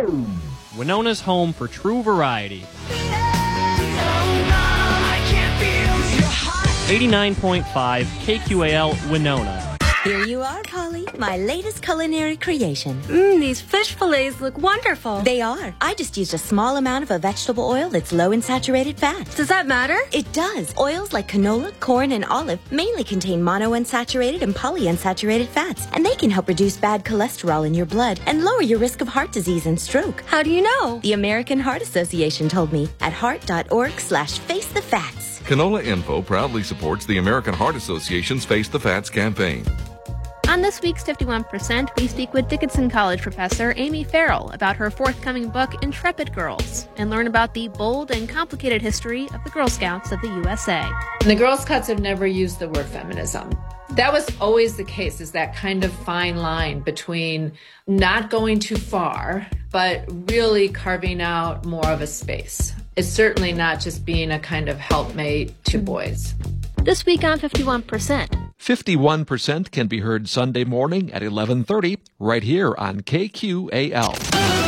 Winona's home for true variety. 89.5 KQAL Winona. Here you are, Polly, my latest culinary creation. These fish fillets look wonderful. They are. I just used a small amount of a vegetable oil that's low in saturated fat. Does that matter? It does. Oils like canola, corn, and olive mainly contain monounsaturated and polyunsaturated fats, and they can help reduce bad cholesterol in your blood and lower your risk of heart disease and stroke. How do you know? The American Heart Association told me at heart.org/facethefats. Canola Info proudly supports the American Heart Association's Face the Fats campaign. On this week's 51%, we speak with Dickinson College professor Amy Farrell about her forthcoming book, Intrepid Girls, and learn about the bold and complicated history of the Girl Scouts of the USA. The Girl Scouts have never used the word feminism. That was always the case, is that kind of fine line between not going too far, but really carving out more of a space. It's certainly not just being a kind of helpmate to boys. This week on 51%. 51% can be heard Sunday morning at 11:30 right here on KQAL.